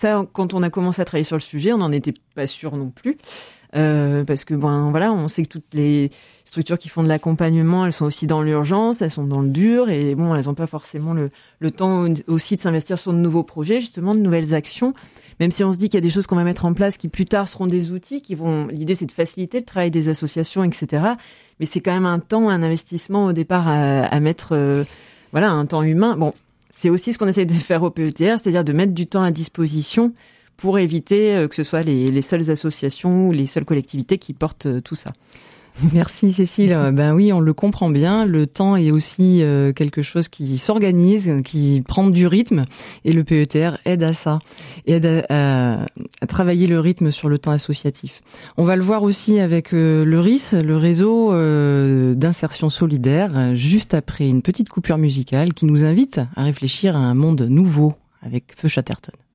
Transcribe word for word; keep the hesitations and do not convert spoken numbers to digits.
Ça, quand on a commencé à travailler sur le sujet, on n'en était pas sûr non plus. Euh, parce que ben voilà, on sait que toutes les structures qui font de l'accompagnement, elles sont aussi dans l'urgence, elles sont dans le dur, et bon, elles n'ont pas forcément le, le temps aussi de s'investir sur de nouveaux projets, justement, de nouvelles actions. Même si on se dit qu'il y a des choses qu'on va mettre en place qui plus tard seront des outils qui vont. L'idée, c'est de faciliter le travail des associations, et cetera. Mais c'est quand même un temps, un investissement au départ à, à mettre, euh, voilà, un temps humain. Bon, c'est aussi ce qu'on essaie de faire au P E T R, c'est-à-dire de mettre du temps à disposition pour éviter que ce soit les, les seules associations ou les seules collectivités qui portent tout ça. Merci Cécile. Ben oui, on le comprend bien. Le temps est aussi euh, quelque chose qui s'organise, qui prend du rythme, et le P E T R aide à ça, aide à, à, à travailler le rythme sur le temps associatif. On va le voir aussi avec euh, le R I S, le réseau euh, d'insertion solidaire, juste après une petite coupure musicale qui nous invite à réfléchir à un monde nouveau avec Feu Chatterton.